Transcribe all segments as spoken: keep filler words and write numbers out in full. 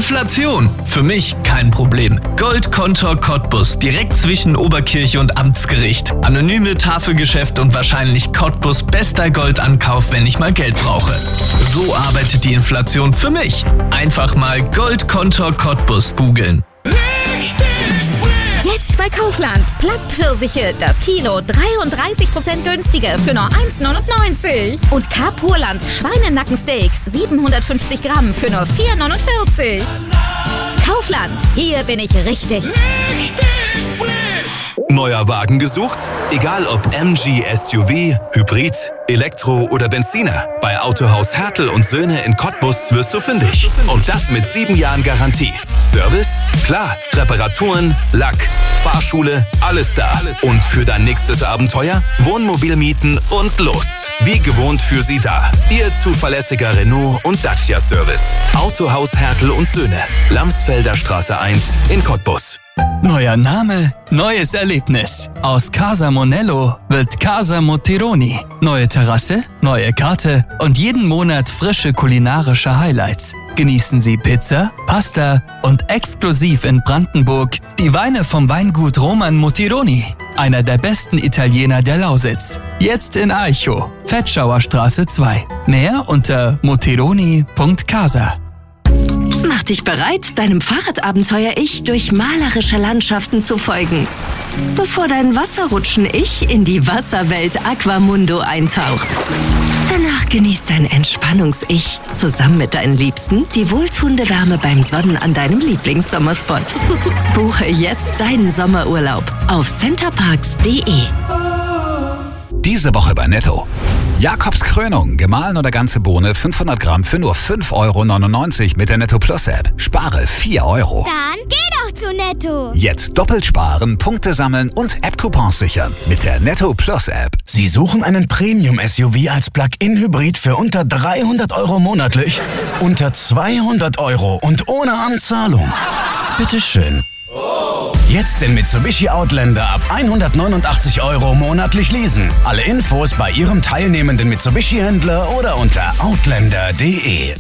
Inflation. Für mich kein Problem. Goldkontor Cottbus, direkt zwischen Oberkirche und Amtsgericht. Anonyme Tafelgeschäft und wahrscheinlich Cottbus bester Goldankauf, wenn ich mal Geld brauche. So arbeitet die Inflation für mich. Einfach mal Goldkontor Cottbus googeln. Jetzt bei Kaufland. Plattpfirsiche, das Kilo dreiunddreißig Prozent günstiger für nur eins neunundneunzig. Und Kapurland Schweinenackensteaks siebenhundertfünfzig Gramm für nur vier neunundvierzig. Kaufland, hier bin ich richtig. Richtig frisch. Neuer Wagen gesucht? Egal ob M G S U V, Hybrid, Elektro oder Benziner. Bei Autohaus Hertel und Söhne in Cottbus wirst du fündig. Und das mit sieben Jahren Garantie. Service? Klar. Reparaturen, Lack, Fahrschule, alles da. Und für dein nächstes Abenteuer? Wohnmobil mieten und los. Wie gewohnt für Sie da. Ihr zuverlässiger Renault und Dacia Service. Autohaus Hertel und Söhne. Lamsfelder Straße eins in Cottbus. Neuer Name, neues Erlebnis. Aus Casa Monello wird Casa Motironi. Neue Terrasse, neue Karte und jeden Monat frische kulinarische Highlights. Genießen Sie Pizza, Pasta und exklusiv in Brandenburg die Weine vom Weingut Roman Motironi. Einer der besten Italiener der Lausitz. Jetzt in Aicho, Fettschauerstraße zwei. Mehr unter motironi punkt casa. Mach dich bereit, deinem Fahrradabenteuer-Ich durch malerische Landschaften zu folgen. Bevor dein Wasserrutschen-Ich in die Wasserwelt Aquamundo eintaucht. Danach genießt dein Entspannungs-Ich zusammen mit deinen Liebsten die wohltuende Wärme beim Sonnen an deinem Lieblingssommerspot. Buche jetzt deinen Sommerurlaub auf centerparks punkt de. Diese Woche bei Netto. Jakobs Krönung, gemahlen oder ganze Bohne, fünfhundert Gramm für nur fünf Euro neunundneunzig mit der Netto Plus App. Spare vier Euro. Dann geh doch zu Netto. Jetzt doppelt sparen, Punkte sammeln und App-Coupons sichern mit der Netto Plus App. Sie suchen einen Premium-S U V als Plug-in-Hybrid für unter dreihundert Euro monatlich? Unter zweihundert Euro und ohne Anzahlung? Bitteschön. Jetzt den Mitsubishi Outlander ab hundertneunundachtzig Euro monatlich leasen. Alle Infos bei Ihrem teilnehmenden Mitsubishi-Händler oder unter outlander punkt de.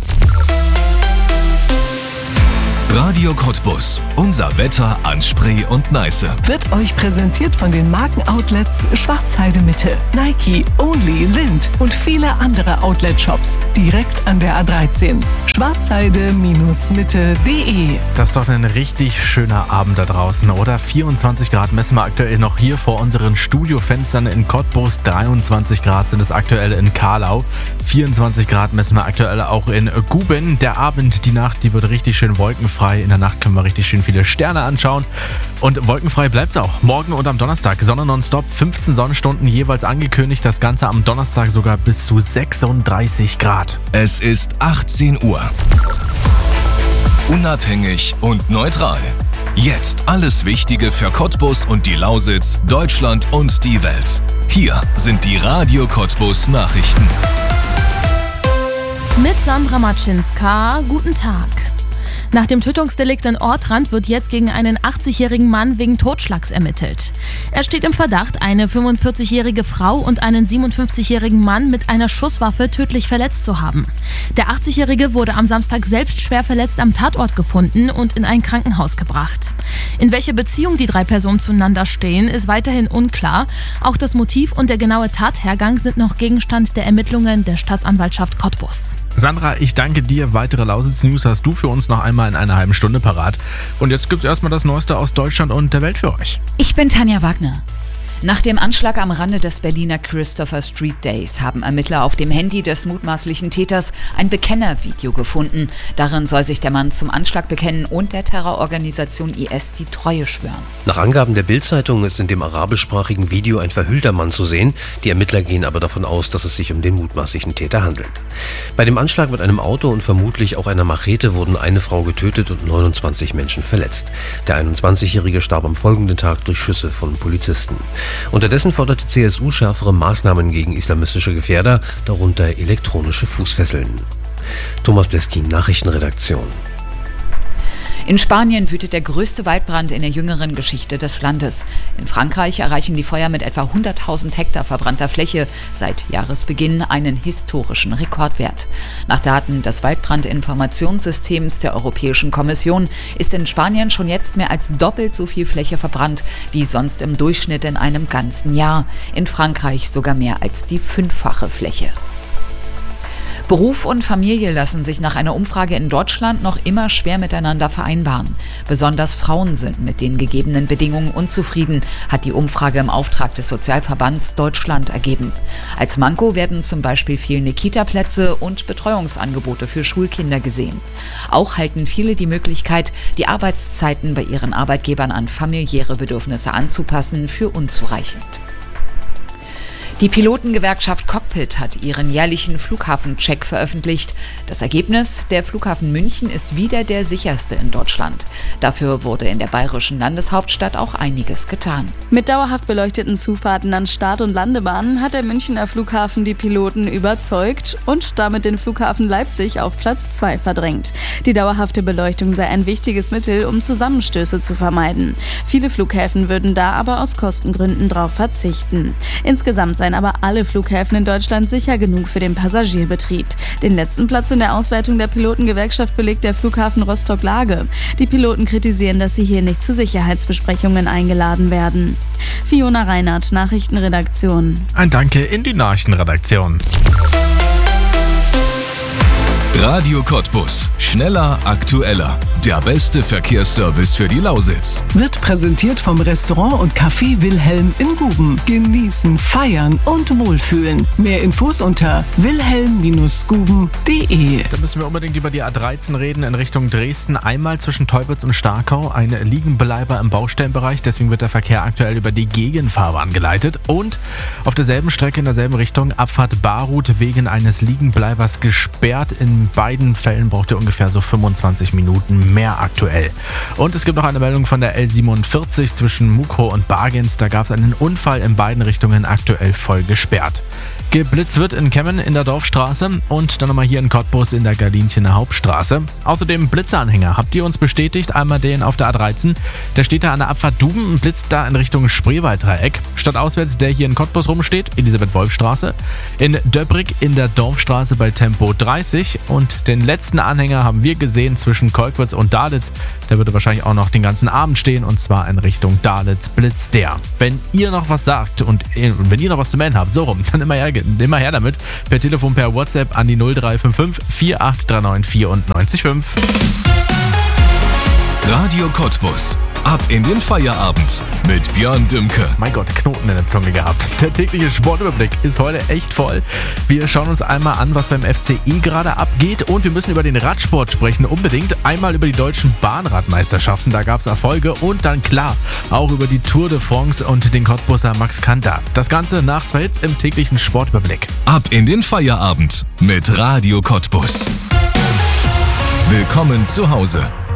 Radio Cottbus. Unser Wetter an Spree und Neiße. Wird euch präsentiert von den Markenoutlets Schwarzheide Mitte, Nike, Only, Lind und viele andere Outlet-Shops. Direkt an der A dreizehn. schwarzheide Mitte punkt de. Das ist doch ein richtig schöner Abend da draußen, oder? vierundzwanzig Grad messen wir aktuell noch hier vor unseren Studiofenstern in Cottbus. dreiundzwanzig Grad sind es aktuell in Carlau. vierundzwanzig Grad messen wir aktuell auch in Guben. Der Abend, die Nacht, die wird richtig schön wolkenfrei. In der Nacht können wir richtig schön viele Sterne anschauen. Und wolkenfrei bleibt es auch. Morgen und am Donnerstag Sonne nonstop, fünfzehn Sonnenstunden jeweils angekündigt. Das Ganze am Donnerstag sogar bis zu sechsunddreißig Grad. Es ist achtzehn Uhr. Unabhängig und neutral. Jetzt alles Wichtige für Cottbus und die Lausitz, Deutschland und die Welt. Hier sind die Radio Cottbus Nachrichten. Mit Sandra Matschinska, guten Tag. Nach dem Tötungsdelikt in Ortrand wird jetzt gegen einen achtzigjährigen Mann wegen Totschlags ermittelt. Er steht im Verdacht, eine fünfundvierzigjährige Frau und einen siebenundfünfzigjährigen Mann mit einer Schusswaffe tödlich verletzt zu haben. Der achtzigjährige wurde am Samstag selbst schwer verletzt am Tatort gefunden und in ein Krankenhaus gebracht. In welcher Beziehung die drei Personen zueinander stehen, ist weiterhin unklar. Auch das Motiv und der genaue Tathergang sind noch Gegenstand der Ermittlungen der Staatsanwaltschaft Cottbus. Sandra, ich danke dir. Weitere Lausitz-News hast du für uns noch einmal in einer halben Stunde parat. Und jetzt gibt's erstmal das Neueste aus Deutschland und der Welt für euch. Ich bin Tanja Wagner. Nach dem Anschlag am Rande des Berliner Christopher Street Days haben Ermittler auf dem Handy des mutmaßlichen Täters ein Bekennervideo gefunden. Darin soll sich der Mann zum Anschlag bekennen und der Terrororganisation I S die Treue schwören. Nach Angaben der Bild-Zeitung ist in dem arabischsprachigen Video ein verhüllter Mann zu sehen. Die Ermittler gehen aber davon aus, dass es sich um den mutmaßlichen Täter handelt. Bei dem Anschlag mit einem Auto und vermutlich auch einer Machete wurden eine Frau getötet und neunundzwanzig Menschen verletzt. Der einundzwanzigjährige starb am folgenden Tag durch Schüsse von Polizisten. Unterdessen fordert die C S U schärfere Maßnahmen gegen islamistische Gefährder, darunter elektronische Fußfesseln. Thomas Bleskin, Nachrichtenredaktion. In Spanien wütet der größte Waldbrand in der jüngeren Geschichte des Landes. In Frankreich erreichen die Feuer mit etwa hunderttausend Hektar verbrannter Fläche seit Jahresbeginn einen historischen Rekordwert. Nach Daten des Waldbrandinformationssystems der Europäischen Kommission ist in Spanien schon jetzt mehr als doppelt so viel Fläche verbrannt wie sonst im Durchschnitt in einem ganzen Jahr. In Frankreich sogar mehr als die fünffache Fläche. Beruf und Familie lassen sich nach einer Umfrage in Deutschland noch immer schwer miteinander vereinbaren. Besonders Frauen sind mit den gegebenen Bedingungen unzufrieden, hat die Umfrage im Auftrag des Sozialverbands Deutschland ergeben. Als Manko werden zum Beispiel fehlende Kita-Plätze und Betreuungsangebote für Schulkinder gesehen. Auch halten viele die Möglichkeit, die Arbeitszeiten bei ihren Arbeitgebern an familiäre Bedürfnisse anzupassen, für unzureichend. Die Pilotengewerkschaft Cockpit hat ihren jährlichen Flughafencheck veröffentlicht. Das Ergebnis: Der Flughafen München ist wieder der sicherste in Deutschland. Dafür wurde in der bayerischen Landeshauptstadt auch einiges getan. Mit dauerhaft beleuchteten Zufahrten an Start- und Landebahnen hat der Münchner Flughafen die Piloten überzeugt und damit den Flughafen Leipzig auf Platz zwei verdrängt. Die dauerhafte Beleuchtung sei ein wichtiges Mittel, um Zusammenstöße zu vermeiden. Viele Flughäfen würden da aber aus Kostengründen darauf verzichten. Insgesamt sei aber alle Flughäfen in Deutschland sicher genug für den Passagierbetrieb. Den letzten Platz in der Auswertung der Pilotengewerkschaft belegt der Flughafen Rostock-Lage. Die Piloten kritisieren, dass sie hier nicht zu Sicherheitsbesprechungen eingeladen werden. Fiona Reinhardt, Nachrichtenredaktion. Ein Danke in die Nachrichtenredaktion. Radio Cottbus. Schneller, aktueller. Der beste Verkehrsservice für die Lausitz. Wird präsentiert vom Restaurant und Café Wilhelm in Guben. Genießen, feiern und wohlfühlen. Mehr Infos unter wilhelm Bindestrich guben Punkt de. Da müssen wir unbedingt über die A dreizehn reden in Richtung Dresden. Einmal zwischen Teupitz und Starkau ein Liegenbleiber im Baustellenbereich. Deswegen wird der Verkehr aktuell über die Gegenfahrbahn geleitet. Und auf derselben Strecke in derselben Richtung Abfahrt Barut wegen eines Liegenbleibers gesperrt. In beiden Fällen braucht ihr ungefähr so fünfundzwanzig Minuten mehr aktuell. Und es gibt noch eine Meldung von der L siebenundvierzig zwischen Mukro und Bargens. Da gab es einen Unfall in beiden Richtungen, aktuell voll gesperrt. Geblitzt wird in Kemmen in der Dorfstraße und dann nochmal hier in Cottbus in der Galinchener Hauptstraße. Außerdem Blitzeanhänger habt ihr uns bestätigt, einmal den auf der A dreizehn. Der steht da an der Abfahrt Duben und blitzt da in Richtung Spreewalddreieck. Stadtauswärts der hier in Cottbus rumsteht, Elisabeth-Wolf-Straße. In Döbrig in der Dorfstraße bei Tempo dreißig. Und den letzten Anhänger haben wir gesehen zwischen Kolkwitz und Dalitz. Der würde wahrscheinlich auch noch den ganzen Abend stehen und zwar in Richtung Dalitz blitzt der. Wenn ihr noch was sagt und wenn ihr noch was zu melden habt, so rum, dann immer her, immer her damit. Per Telefon, per WhatsApp an die null drei fünf fünf vier acht drei neun vier neun fünf. Radio Cottbus. Ab in den Feierabend mit Björn Dümke. Mein Gott, Knoten in der Zunge gehabt. Der tägliche Sportüberblick ist heute echt voll. Wir schauen uns einmal an, was beim F C E gerade abgeht und wir müssen über den Radsport sprechen. Unbedingt einmal über die deutschen Bahnradmeisterschaften, da gab es Erfolge und dann klar auch über die Tour de France und den Cottbusser Max Kanter. Das Ganze nach zwei Hits im täglichen Sportüberblick. Ab in den Feierabend mit Radio Cottbus. Willkommen zu Hause.